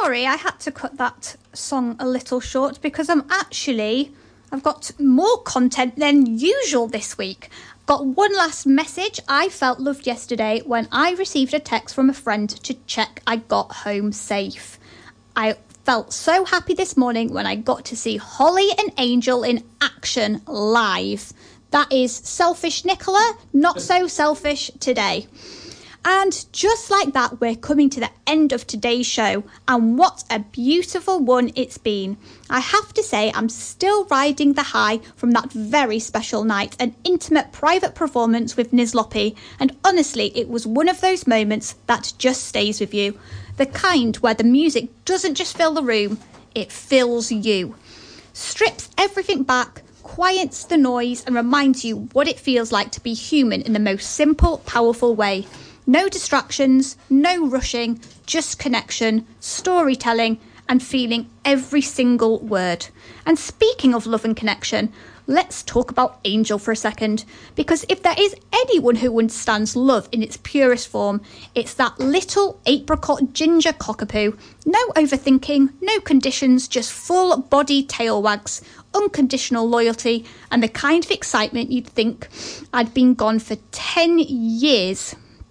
sorry, I had to cut that song a little short because I've got more content than usual this week. Got one last message. I felt loved yesterday when I received a text from a friend to check I got home safe. I felt so happy this morning when I got to see Holly and Angel in action live. That is selfish Nicola, not so selfish today. And just like that, we're coming to the end of today's show, and what a beautiful one it's been. I have to say, I'm still riding the high from that very special night, an intimate private performance with Nizlopi, and honestly, it was one of those moments that just stays with you. The kind where the music doesn't just fill the room, it fills you. Strips everything back, quiets the noise, and reminds you what it feels like to be human in the most simple, powerful way. No distractions, no rushing, just connection, storytelling, and feeling every single word. And speaking of love and connection, let's talk about Angel for a second, because if there is anyone who understands love in its purest form, it's that little apricot ginger cockapoo. No overthinking, no conditions, just full body tail wags, unconditional loyalty, and the kind of excitement you'd think I'd been gone for 10 years.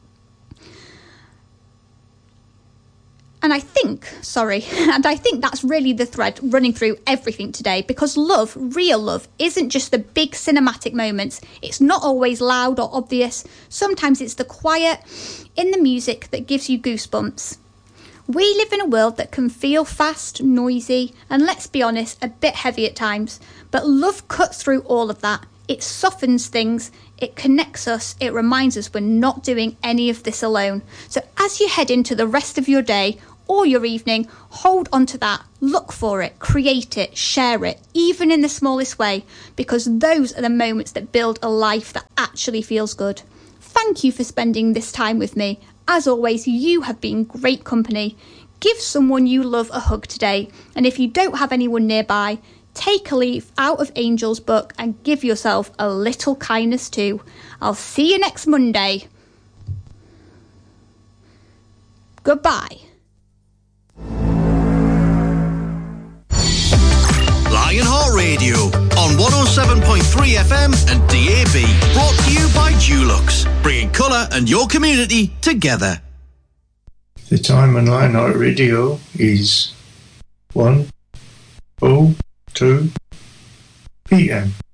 And I think that's really the thread running through everything today, because love, real love, isn't just the big cinematic moments. It's not always loud or obvious. Sometimes it's the quiet in the music that gives you goosebumps. We live in a world that can feel fast, noisy, and let's be honest, a bit heavy at times. But love cuts through all of that. It softens things, it connects us, it reminds us we're not doing any of this alone. So as you head into the rest of your day or your evening, hold on to that, look for it, create it, share it, even in the smallest way, because those are the moments that build a life that actually feels good. Thank you for spending this time with me. As always, you have been great company. Give someone you love a hug today, and if you don't have anyone nearby, take a leaf out of Angel's book and give yourself a little kindness too. I'll see you next Monday. Goodbye. Lionheart Radio on 107.3 FM and DAB. Brought to you by Dulux, bringing colour and your community together. The time on Lionheart Radio is 1:02 p.m.